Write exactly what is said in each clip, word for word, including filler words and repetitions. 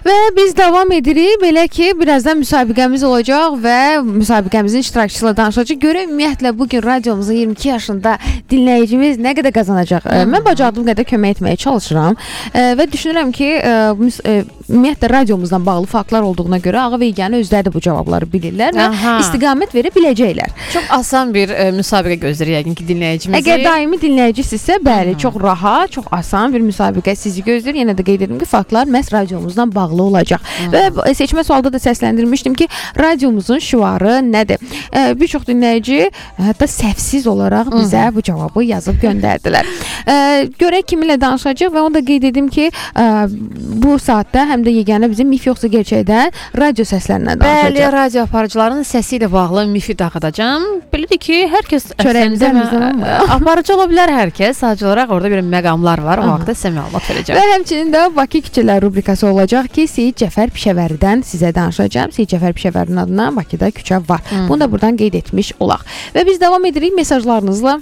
Və biz davam edirik. Belə ki, birazdan müsabiqəmiz olacaq və müsabiqəmizin iştirakçısı ilə danışacağıq. Görək ümumiyyətlə bu gün radiomuzun iyirmi iki yaşında dinləyicimiz nə qədər qazanacaq. Hı-hı. Mən bacardığım qədər kömək etməyə çalışıram və düşünürəm ki, ümumiyyətlə radiomuzdan bağlı faktlar olduğuna görə Ağa və Yeganə özləri də bu cavabları bilirlər və Aha. istiqamət verə biləcəklər. Çox asan bir e, müsabiqə gözləyir yəqin ki, dinləyicimizi. Əgər daimi dinləyicisinizsə, bəli, Hı-hı. çox rahat, çox asan bir müsabiqə sizi gözləyir. Yenə də qeyd edim ki, faktlar məhz radiomuzdan bağlı olacaq. Hı. Və seçmə sualda da səsləndirmişdim ki, radiomuzun şüarı nədir? E, bir çox dinləyici hətta səhvsiz olaraq bizə Hı. bu cavabı yazıb göndərdilər. E, görək kiminlə danışacaq və onu da qeyd edim ki, e, bu saatdə həm də Yeganə bizim mif yoxsa gerçəkdən radio səslərindən danışacaq. Bəli, radio aparıcıların səsi ilə bağlı mifi dağıdacağam. Bilirik ki, hər kəs çörəyimizdən aparıcı ola bilər hər kəs. Sadəcə olaraq orada bir məqamlar var. O vaxtda sizə məlumat verəcəm. Və həmçinin də Bakı Küçələr rubrikası olacaq ki, Seyid Cəfər Pişəvəridən sizə danışacağım. Seyid Cəfər Pişəvərinin adına Bakıda küçə var. Hı. Bunu da buradan qeyd etmiş olaq. Və biz davam edirik mesajlarınızla.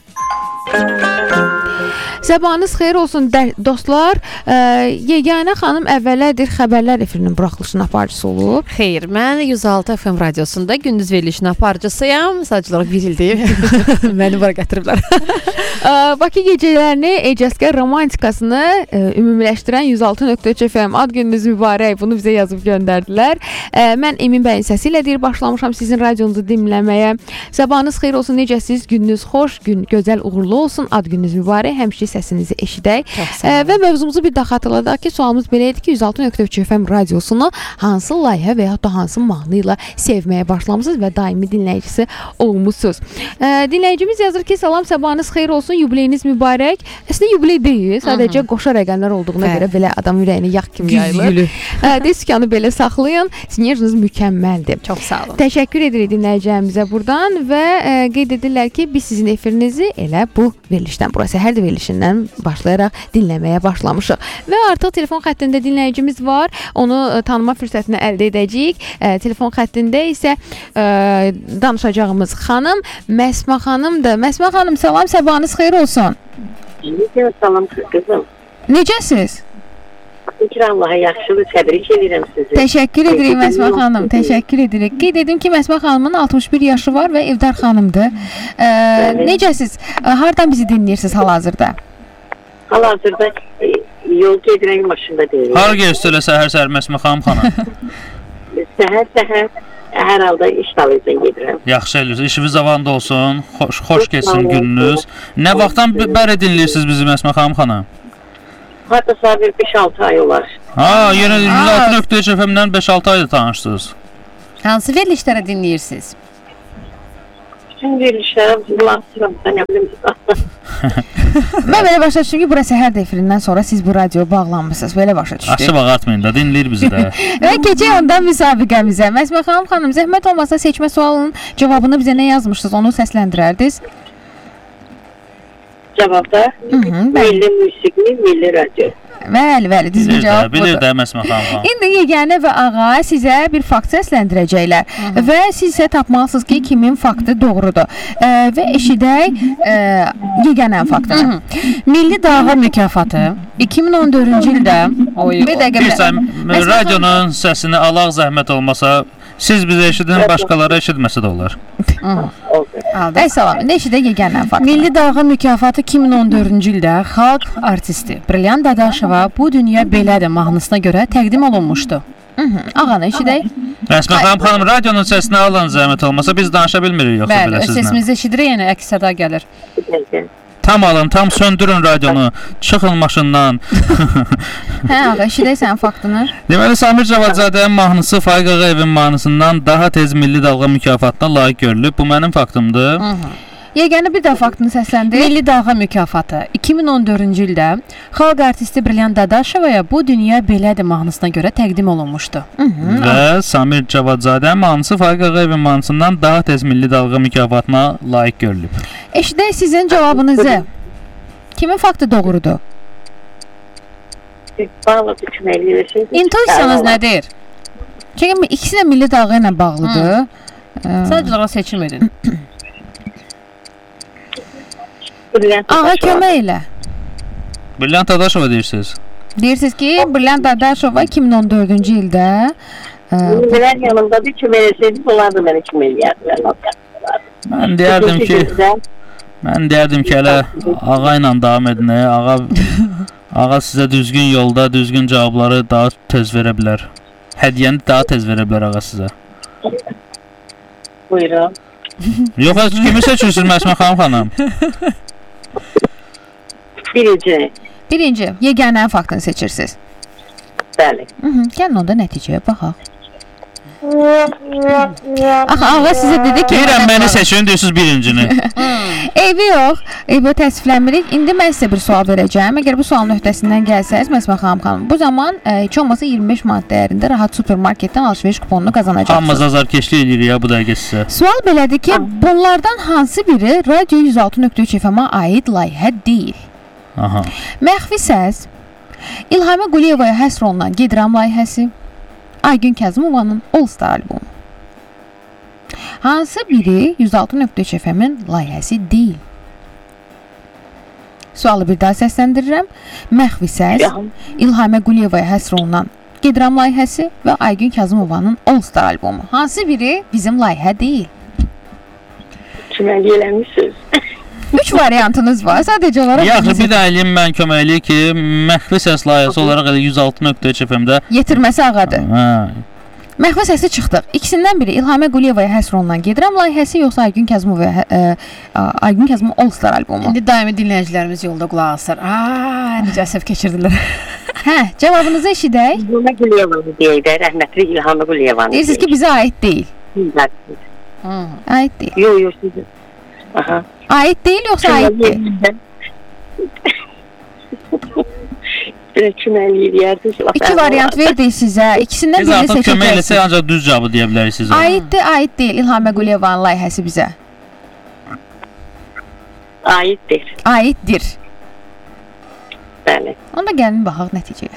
Sabahınız xeyir olsun dostlar. E, Yeganə xanım əvvəllədir xəbərlər efirinin buraxılışının aparıcısı olub. Xeyr, mən yüz altı F M radiosunda gündüz verilişinin aparıcısıyam. Sadəcə olaraq bir ildir. Məni bura gətiriblər. e, Bakı gecələrini, Ecazkar romantikasını e, ümumiləşdirən yüz altı nöqtə üç F M ad gününüz mübarək. Bunu bizə yazıb göndərdilər. E, mən Emin bəyin səsi ilə deyir başlamışam sizin radionuzu dinləməyə. Sabahınız xeyir olsun, necəsiz? Gününüz xoş, gün gözəl, uğurlu olsun. Ad gününüz mübarək. Həmişə səsinizi eşidək. E, və mövzumuzu bir daha xatırladaq ki, sualımız belə idi ki, yüz altı nöqtə üç F M radiosunu hansı layihə və ya da hansı mahnı ilə sevməyə başlamısınız və daimi dinləyicisi olmusunuz. E, dinləyicimiz yazır ki, salam, sabahınız xeyir olsun, yubileyiniz mübarək. Əslində yubiley deyil, sadəcə qoşa rəqəmlər olduğuna Hə. görə belə adam ürəyinə yağ kimi yayılır. E, Diskanı belə saxlayın. Sinerjiniz mükəmməldir. Çox sağ olun. Təşəkkür edirik dinləyicilərimizə buradan və e, qeyd edirlər ki, biz sizin efirinizi elə bu verilişdən, burası hər də verilişindən başlayaraq dinləməyə başlamışıq. Və artıq telefon xəttində dinləyicimiz var. Onu e, tanıma fürsətini əldə edəcəyik. E, telefon xəttində isə e, danışacağımız xanım Məsmə xanımdır. Məsmə xanım, salam, sabahınız xeyir olsun. Salam qızım. Necəsiz? Şükür Allaha, yaxşıdır. Təbrik edirəm sizi. Təşəkkür edirik Məsmə xanım. Təşəkkür edirik. Qeyd edim ki, Məsmə xanımın altmış bir yaşı var və evdar xanımdır. E, necəsiz? Hardan bizi dinləyirsiniz hal-hazırda? Hal-hazırda e, yol gedirək maşında deyirik. Har gəzsə səhər-səhər Məsmə xanım xanım? Səhər-səhər hər halda iş dalıyla gedirəm. Yaxşı eləyirsiniz. İşiniz zavanda olsun. Xoş, xoş keçsin gününüz. Nə vaxtdan bəri dinləyirsiniz bizi Məsmə xanım xanım? Hatta sadəcə beş altı ay olar. Ha, yenə yüz altı nöqtə üç F M-dən beş altı ayda tanışdınız. Hansı verilişlərə dinləyirsiniz? Bütün verilişlərə bulaşıram. Nə bilim. Mən belə başa düşdüm ki, burası hər defirindən sonra siz bu radioya bağlanmısınız. Belə başa düşdüm. Aşı bağatmayın da, dinləyir bizi də. Və keçək ondan müsabiqəmizə. Məsmə xanım xanım, zəhmət olmasa seçmə sualının cavabını bizə nə yazmışdınız, onu səsləndirərdiniz. Cavabda milli musiqi, milli radio. Bəli, bəli, düzgün cavab budur. Bilir də Məsmə xanım xanım. İndi Yeganə və Ağa sizə bir fakt səsləndirəcəklər. Hı-hı. Və siz isə tapmalısınız ki, kimin faktı doğrudur. E, və eşidək e, Yeganənin faktını. Milli Dağa mükafatı iki min on dördüncü ildə oy. Bir dəqiqə. Radionun səsini alaq zəhmət olmasa, siz bizə eşidin, başqaları eşitməsə də olar. Bəy salam, nə eşidək Yeganənin faktını? Milli Dağa mükafatı iki min on dördüncü ildə xalq artisti Brilliant Dadaşova Bu Dünya Belədir mahnısına görə təqdim olunmuşdu. Ağanı eşidək. Məsmə xanım xanım, radionun səsini alın zəhmət olmasa, biz danışa bilmirik yoxsa Bəli, belə sizlə. Bəli, səsimizi eşidirik, yəni əks səda gəlir. Tam alın, tam söndürün radionu, çıxın maşından. Hə, Ağa, eşidək sənin faktını. Deməli, Samir Cavadzadənin mahnısı Faiq Ağayevin mahnısından daha tez Milli Dalğa mükafatına layiq görülüb. Bu mənim faktımdır. Hı -hı. Yeganə bir də faktını səsləndir. Milli Dağa mükafatı iki min on dördüncü ildə xalq artisti Brilliant Dadaşovaya Bu Dünya Belədir mahnısına görə təqdim olunmuşdu. Hı -hı. Və Samir Cavadzadənin mahnısı Faiq Ağayevin mahnısından daha tez Milli Dalğa mükafatına layiq görülüb. Eşidək sizin cavabınızı. Kimin faktı doğrudur? Bağlı düşməliyik. İntuisiyanız nədir? Çünki ikisi də Milli Dağı ilə bağlıdır. Sadəcə olaraq seçim edin. Ağa, kömək elə. Brilliant Dadaşova deyirsiniz. Deyirsiniz ki, Brilliant Dadaşova iki min on dördüncü ildə Nümunələr yanımdadır ki, verəsəydiniz, onlar da mənə kim eləyərdi. Mən deyərdim ki, mən deyərdim ki, hələ ağa ilə davam edin. Ağa, ağa sizə düzgün yolda, düzgün cavabları daha tez verə bilər. Hədiyyəni daha tez verə bilər ağa sizə. Buyurun. Yox, kimi seçirsiniz Məsmə xanım xanım? Birinci. Birinci, yeganə faktını seçirsiniz. Bəli. Gəlin onda nəticəyə baxaq. Axı, ağa sizə dedi ki... Deyirəm, məni seçin, deyirsiniz birincini. Eybi yox, eybi təəssüflənmirik. İndi mən sizə bir sual verəcəm. Əgər bu sualın öhdəsindən gəlsəniz, Məsmə xanım xanım, bu zaman heç olmasa iyirmi beş manat dəyərində rahat supermarketdən alış-veriş kuponunu qazanacaqsınız. Hamımız azarkeşlik edirik ya bu dəqiqə sizə. Sual belədir ki, bunlardan hansı biri Radio yüz altı nöqtə üç F M-a aid layihə deyil? Aha. Məxfi səs, İlhamə Quliyevaya həsr olunan Gedirəm layihəsi, Aygün Kəzimovanın All Star albomu. Hansı biri yüz altı nöqtə üç F M-in layihəsi deyil? Sualı bir daha səsləndirirəm. Məxfi səs, İlhamə Quliyevaya həsr olunan Gedirəm layihəsi və Aygün Kəzimovanın All Star albomu. Hansı biri bizim layihə deyil? Köməklik eləmişsiniz. Üç variantınız var. Sadəcə olaraq... Yaxşı, bir də eləyim mən köməkliyi ki, məxfi səs layihəsi olaraq elə yüz altı nöqtə üç F M-də yetirməsi ağadır. Hə. Məxfi səsi çıxdıq. İkisindən biri İlhamə Quliyevaya həsr olunan Gedirəm layihəsi, yoxsa Aygün Kəzimovaya Aygün Kəzimov All Star albomu. İndi daimi dinləyicilərimiz yolda qulaq asır. Aa, necə əsəf keçirdilər. Hə, cavabınızı eşidək. İlhamə Quliyevanı deyək də, rəhmətli İlhamə Quliyevanı. Deyirsiniz ki, bizə aid deyil. Hı. Aid deyil. Yox, yox, sizin. Aha. Aid deyil, yoxsa aid deyil? Bir köməklik edərsiniz. İki variant verdik sizə. İkisindən Biz birini artıq seçəcəksiniz. kömək eləsək ancaq düz cavabı deyə bilərik sizə. Aiddir, aid deyil. İlhamə Quliyevanın layihəsi bizə. Aiddir. Aiddir. Bəli. Onda gəlin baxaq nəticəyə.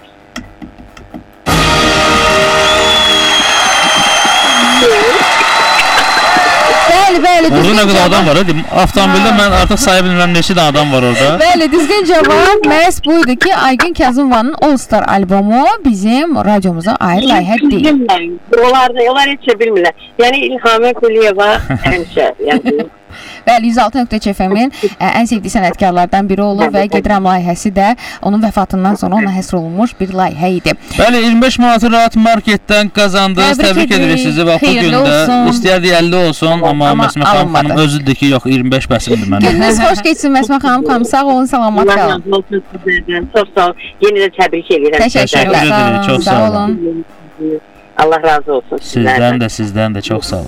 Bəli, bəli. Orada nə qədər adam var, hə? Avtomobildə mən artıq saya bilmirəm neçə dənə adam var orada. Bəli, düzgün cavab məhz buydu ki, Aygün Kəzimovanın All Star albomu bizim radiomuza aid layihə deyil. Onlar da, onlar heç bilmirlər. Yəni İlhamə Quliyeva həmişə, yəni Bəli, yüz altı nöqtə üç F M-in ən sevdiyi sənətkarlardan biri olur və Gedirəm layihəsi də onun vəfatından sonra ona həsr olunmuş bir layihə idi. Bəli, iyirmi beş manatı rahat marketdən qazandınız. Təbrik edirik sizi. Bax, bu gün də istəyərdi əlli olsun, amma Məsmə xanım xanım özüdür ki, yox, iyirmi beş bəsimdir mənə. Gününüz xoş keçsin Məsmə xanım xanım. Sağ olun, salamat qalın. Çox sağ olun. Yenə də təbrik edirəm. Təşəkkürlər. Çox sağ olun. Allah razı olsun sizlərdən də, sizdən də çox sağ olun.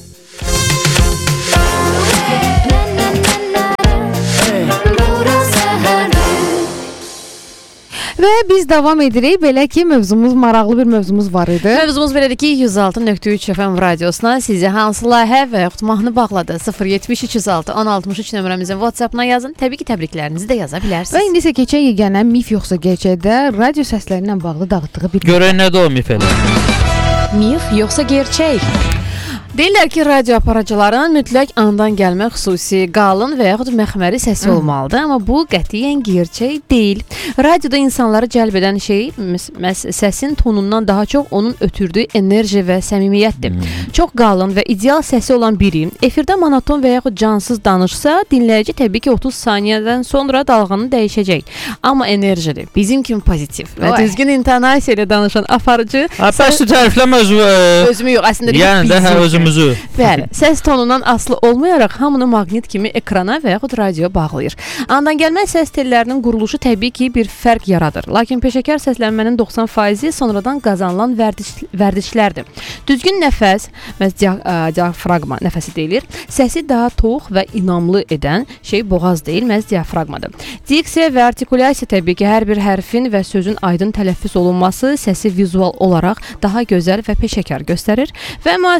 Və biz davam edirik. Belə ki, mövzumuz, maraqlı bir mövzumuz var idi. Mövzumuz belədir ki, yüz altı nöqtə üç F M radiosuna sizə hansı layihə və yaxud mahnı bağladı? sıfır yetmiş üç yüz altı on altmış üç nömrəmizin WhatsApp-na yazın. Təbii ki, təbriklərinizi də yaza bilərsiniz. Və indi isə keçək yeganə mif yoxsa gerçəkdə radio səsləri ilə bağlı dağıtdığı bir... Görək nədir o mif elə? Mif yoxsa gerçək? Deyirlər ki, radio aparıcıların mütləq andan gəlmə xüsusi, qalın və yaxud məxməri səsi Hı. olmalıdır, amma bu qətiyyən gerçək deyil. Radioda insanları cəlb edən şey məhz səsin tonundan daha çox onun ötürdüyü enerji və səmimiyyətdir. Hı. Çox qalın və ideal səsi olan biri efirdə monoton və yaxud cansız danışsa, dinləyici təbii ki, otuz saniyədən sonra dalğanı dəyişəcək. Amma enerjidir, bizim kimi pozitiv və Oy. düzgün intonasiya ilə danışan aparıcı... Bəs tərifləmə özü... Özümü yox, əslində deyil, yəni, bizim. Özümüzü. Bəli, səs tonundan asılı olmayaraq hamını maqnit kimi ekrana və yaxud radioya bağlayır. Andan gəlmə səs tellərinin quruluşu təbii ki, bir fərq yaradır. Lakin peşəkar səslənmənin doxsan faizi sonradan qazanılan vərdiş, vərdişlərdir. Düzgün nəfəs, məhz diafraqma nəfəsi deyilir, səsi daha tox və inamlı edən şey boğaz deyil, məhz diafraqmadır. Diksiya və artikulyasiya təbii ki, hər bir hərfin və sözün aydın tələffüz olunması səsi vizual olaraq daha gözəl və peşəkar göstərir və müasir radioda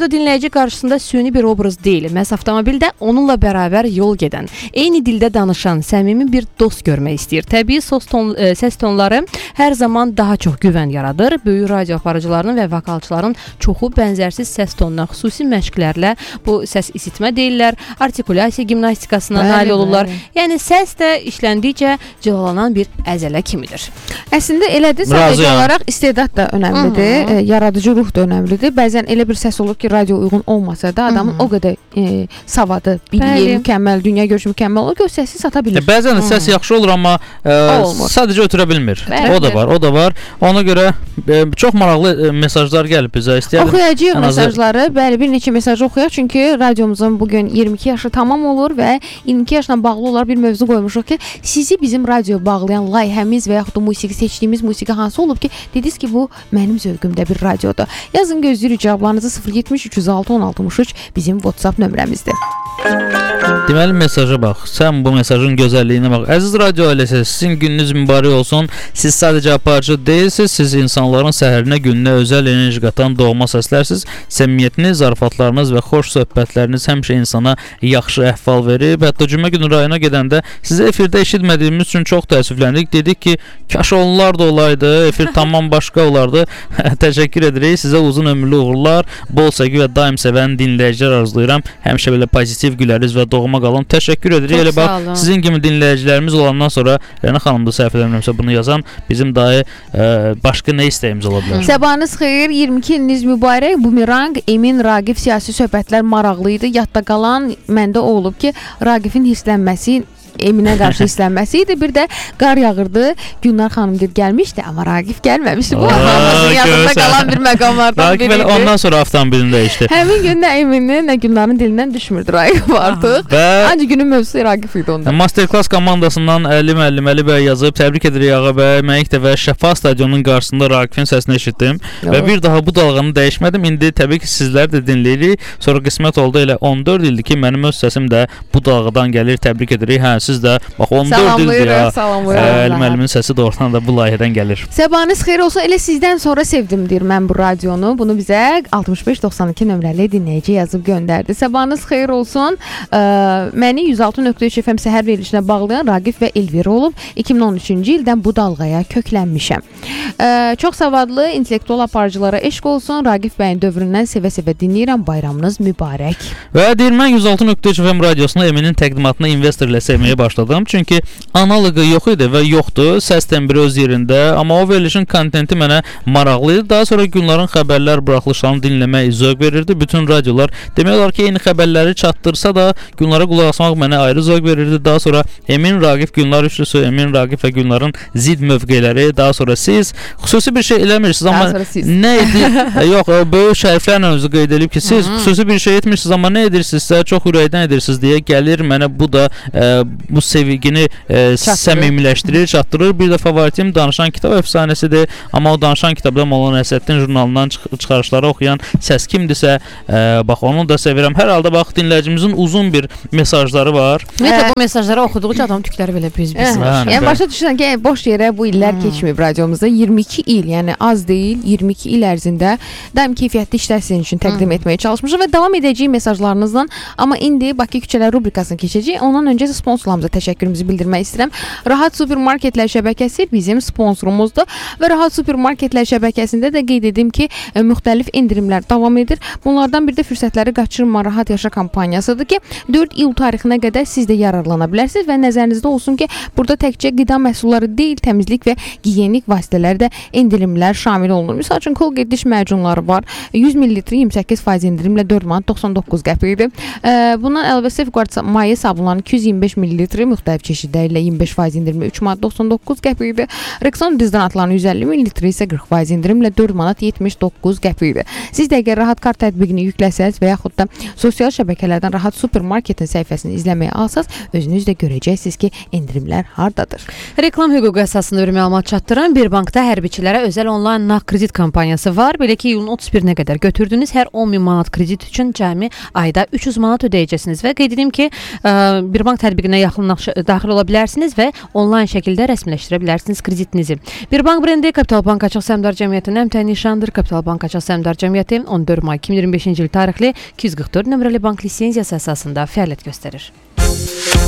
dinləyici qarşısında süni bir obraz deyil. Məhz avtomobildə onunla bərabər yol gedən, eyni dildə danışan, səmimi bir dost görmək istəyir. Təbii sos ton, e, səs tonları hər zaman daha çox güvən yaradır. Böyük radio aparıcılarının və vokalçıların çoxu bənzərsiz səs tonuna xüsusi məşqlərlə bu səs isitmə deyirlər, artikulyasiya gimnastikasına Bəli, nail olurlar. bəli. Yəni səs də işləndikcə cilalanan bir əzələ kimidir. Əslində elədir, sadəcə olaraq istedad da önəmlidir, e, yaradıcı ruh da önəmlidir. Bəzən elə bir səs olur ki, radio uyğun olmasa da adamın Hı -hı. o qədər e, savadı, biliyi mükəmməl, dünya görüşü mükəmməl olur ki, o səsi sata bilir. E, bəzən də səs yaxşı olur, amma e, sadəcə ötürə bilmir. Bəli. O da var, o da var. Ona görə e, çox maraqlı e, mesajlar gəlib bizə. İstəyirəm oxuyacağıq mesajları. Bəli, bir neçə mesaj oxuyaq, çünki radiomuzun bugün iyirmi iki yaşı tamam olur və iyirmi iki yaşla bağlı olaraq bir mövzu qoymuşuq ki, sizi bizim radioya bağlayan layihəmiz və yaxud da musiqi, seçdiyimiz musiqi hansı olub ki, dediniz ki, bu mənim zövqümdə bir radiodur. Yazın, gözləyirik cavablarınızı sıfır yetmiş üç yüz altı on altı üç bizim WhatsApp nömrəmizdir. Deməli, mesaja bax. Sən bu mesajın gözəlliyinə bax. Əziz radio ailəsi, sizin gününüz mübarək olsun. Siz sadəcə aparıcı deyilsiniz, siz insanların səhərinə, gününə özəl enerji qatan doğma səslərsiniz. Səmimiyyətiniz, zarafatlarınız və xoş söhbətləriniz həmişə insana yaxşı əhval verib. Hətta cümə günü rayona gedəndə sizi efirdə eşitmədiyimiz üçün çox təəssüfləndik. Dedik ki, kaş onlar da olaydı, efir tamam başqa olardı. Təşəkkür edirik. Sizə uzun ömürlü uğurlar, bol sevgi və daim sevən dinləyicilər arzulayıram. Həmişə belə pozitiv güləriz və doğma qalın. Təşəkkür edirik. Elə bax, sizin kimi dinləyicilərimiz olandan sonra Rəna xanım da səhv eləmirəmsə bunu yazan bizim dayı e, başqa nə istəyimiz ola bilər? Sabahınız xeyir, iyirmi iki iliniz mübarək. Bumerang, Emin, Raqif siyasi söhbətlər maraqlı idi. Yadda qalan məndə o olub ki, Raqifin hirslənməsi Eminə qarşı hislənməsi idi. Bir də qar yağırdı. Gülnar xanım deyib gəlmişdi, amma Raqif gəlməmişdi. Bu hamımızın yadında qalan bir məqamlardan biri idi. Ondan sonra avtomobilini dəyişdi. Həmin gün nə Eminin, nə Gülnarın dilindən düşmürdü Raqif artıq. Ancaq günün mövzusu Raqif idi onda. Masterclass komandasından Əli müəllim Əli bəy yazıb, təbrik edirik ağa bəy. Mən ilk dəfə Şəfa stadionunun qarşısında Raqifin səsini eşitdim və bir daha bu dalğanı dəyişmədim. İndi təbii ki, sizlər də dinləyirik. Sonra qismət oldu, elə on dörd ildir ki, mənim öz səsim də bu dalğadan gəlir. Təbrik edirik. Hə, siz də bax on dörd ildir ya. Əli müəllimin səsi də oradan da bu layihədən gəlir. Sabahınız xeyir olsun. Elə sizdən sonra sevdim deyir mən bu radionu. Bunu bizə altmış beş doxsan iki nömrəli dinləyici yazıb göndərdi. Sabahınız xeyir olsun. Ə, məni yüz altı nöqtə üç F M səhər verilişinə bağlayan Raqif və Elvira olub. iki min on üçüncü ildən bu dalğaya köklənmişəm. Ə, çox savadlı, intellektual aparıcılara eşq olsun. Raqif bəyin dövründən sevə-sevə dinləyirəm. Bayramınız mübarək. Və deyir, mən yüz altı nöqtə üç F M radiosunu Eminin təqdimatını investor ilə sevməyə başladım. Çünki analoqu yox idi və yoxdur. Səs tembri öz yerində, amma o verilişin kontenti mənə maraqlı idi. Daha sonra Günların xəbərlər buraxılışlarını dinləmək zövq verirdi. Bütün radiolar demək olar ki, eyni xəbərləri çatdırsa da Günlara qulaq asmaq mənə ayrı zövq verirdi. Daha sonra Emin, Raqif, Günlar üçlüsü, Emin, Raqif və Günların zid mövqeləri, daha sonra siz xüsusi bir şey eləmirsiniz, amma nə idi? Yox, böyük şəriflərlə özü qeyd edib ki, siz Hı -hı. xüsusi bir şey etmirsiniz, amma nə edirsinizsə çox ürəkdən edirsiniz deyə gəlir mənə bu da e, bu sevgini e, səmimiləşdirir, çatdırır. Bir də favoritim Danışan kitab əfsanəsidir. Amma o Danışan kitabda Molla Nəsrəddin jurnalından çıx çıxarışları oxuyan səs kimdirsə, e, bax onu da sevirəm. Hər halda bax dinləyicimizin uzun bir mesajları var. Ümumiyyətlə bu mesajları oxuduqca adam tükləri belə biz-biz. Yəni başa düşürsən ki, boş yerə bu illər hmm. keçməyib radiomuzda. iyirmi iki il, yəni az deyil, iyirmi iki il ərzində daim keyfiyyətli işlər sizin üçün təqdim hmm. etməyə çalışmışıq və davam edəcəyik mesajlarınızdan. Amma indi Bakı küçələr rubrikasını keçəcəyik. Ondan öncə sponsorlarımıza təşəkkürümüzü bildirmək istəyirəm. Rahat Supermarketlər şəbəkəsi bizim sponsorumuzdur və Rahat Supermarketlər şəbəkəsində də qeyd edim ki, e, müxtəlif endirimlər davam edir. Bunlardan biri də fürsətləri qaçırma Rahat Yaşa kampaniyasıdır ki, dörd iyul tarixinə qədər siz də yararlana bilərsiniz və nəzərinizdə olsun ki, burada təkcə qida məhsulları deyil, təmizlik və gigiyenik vasitələr də endirimlər şamil olunur. Məsəl üçün Colgate diş macunları var. yüz mililitre iyirmi səkkiz faiz endirimlə dörd manat doxsan doqquz qəpikdir. E, bundan əlavə Safeguard maye sabunlarının iki yüz iyirmi beş mililitre müxtəlif çeşidləri ilə iyirmi beş faiz endirimlə üç manat doxsan doqquz qəpikdir. Rexona dezodorantlarının yüz əlli mililitre isə qırx faiz endirimlə dörd manat yetmiş doqquz qəpikdir. Siz də əgər Rahat Kart tətbiqini yükləsəz və yaxud da sosial şəbəkələrdən Rahat Supermarketin səhifəsini izləməyə alsaz, özünüz də görəcəksiniz ki, endirimlər hardadır. Reklam hüququ əsasında ürün məlumat çatdıran bir bankda hərbiçilərə özəl onlayn nağd kredit kampaniyası var. Belə ki, iyulun otuz birinə qədər götürdüyünüz hər on min manat kredit üçün cəmi ayda üç yüz manat ödəyəcəksiniz və qeyd edim ki, bir bank tətbiqinə daxil, daxil ola bilərsiniz və onlayn şəkildə rəsmiləşdirə bilərsiniz kreditinizi. Bir bank brendi Kapital Bank Açıq Səhmdar Cəmiyyətinin əmtəyi nişanıdır. Kapital Bank Açıq Səhmdar Cəmiyyəti on dörd may iki min iyirmi beşinci il tarixli iki yüz qırx dörd nömrəli bank lisenziyası əsasında fəaliyyət göstərir.